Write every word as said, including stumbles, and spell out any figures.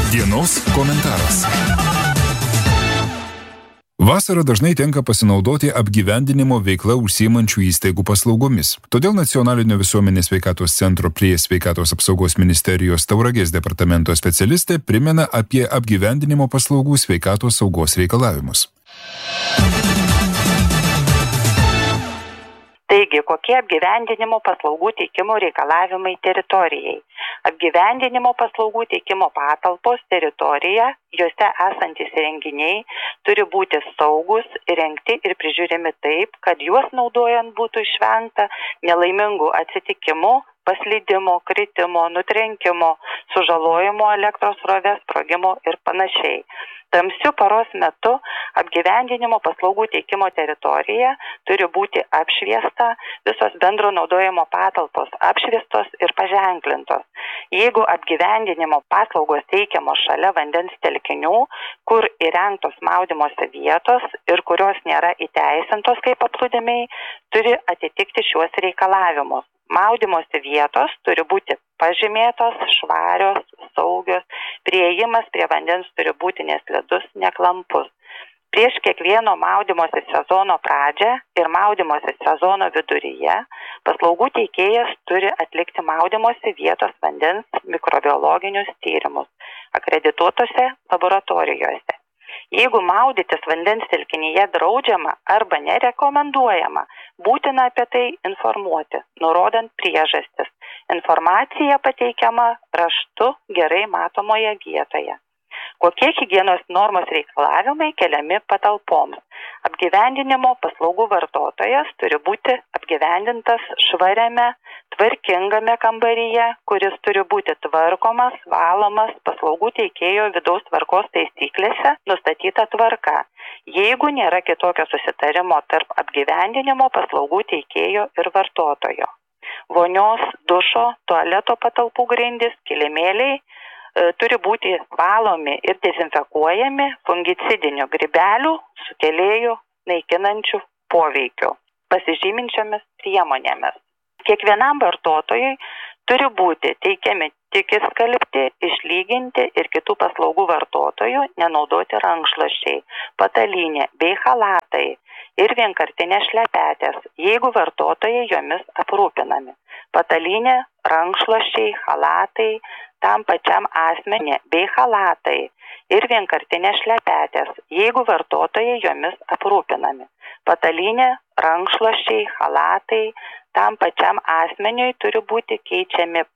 Dienos komentaras. Vasarą dažnai tenka pasinaudoti apgyvendinimo veikla užsiimančių įstaigų paslaugomis. Todėl Nacionalinio visuomenės sveikatos centro prie Sveikatos apsaugos ministerijos Tauragės departamento specialistė primena apie apgyvendinimo paslaugų sveikatos saugos reikalavimus. Taigi, kokie apgyvendinimo paslaugų teikimo reikalavimai teritorijai? Apgyvendinimo paslaugų teikimo patalpos teritorija, juose esantys įrenginiai turi būti saugus, įrengti ir prižiūrimi taip, kad juos naudojant būtų išvengta nelaimingų atsitikimų, paslydimo, kritimo, nutrenkimo, sužalojimo elektros srovės, sprogimo ir panašiai. Tamsiu paros metu apgyvendinimo paslaugų teikimo teritorija turi būti apšviesta, visos bendro naudojimo patalpos apšviestos ir paženklintos. Jeigu apgyvendinimo paslaugos teikiamos šalia vandens telkinių, kur įrengtos maudymosi vietos ir kurios nėra įteisintos kaip paplūdimiai, turi atitikti šiuos reikalavimus. Maudymosi vietos turi būti pažymėtos, švarios, saugios, priėjimas prie vandens turi būti neslidus, neklampus. Prieš kiekvieno maudymosi sezono pradžią ir maudymosi sezono viduryje paslaugų teikėjas turi atlikti maudymosi vietos vandens mikrobiologinius tyrimus akredituotose laboratorijose. Jeigu maudytis vandens telkinyje draudžiama arba nerekomenduojama, būtina apie tai informuoti, nurodant priežastis. Informacija pateikiama raštu gerai matomoje vietoje. Kokie higienos normos reikalavimai keliami patalpoms? Apgyvendinimo paslaugų vartotojas turi būti apgyvendintas švariame, tvarkingame kambaryje, kuris turi būti tvarkomas, valomas paslaugų teikėjo vidaus tvarkos taisyklėse nustatyta tvarka, jeigu nėra kitokio susitarimo tarp apgyvendinimo paslaugų teikėjo ir vartotojo. Vonios, dušo, tualeto patalpų grindys, kilimėliai turi būti valomi ir dezinfekuojami fungicidinių grybelių, sukėlėjų, naikinančių poveikių, pasižyminčiomis priemonėmis. Kiekvienam vartotojui turi būti teikiami tik išskalbti, išlyginti ir kitų paslaugų vartotojų nenaudoti rankšluosčiai, patalynė bei chalatai ir vienkartinės šlepetės, jeigu vartotojai jomis aprūpinami. Patalynė, rankšluosčiai, chalatai, tam pačiam asmenį bei chalatai ir vienkartinės šlepetės, jeigu vartotojai jomis aprūpinami. Patalynė, rankšluosčiai, chalatai, tam pačiam asmeniui turi būti keičiami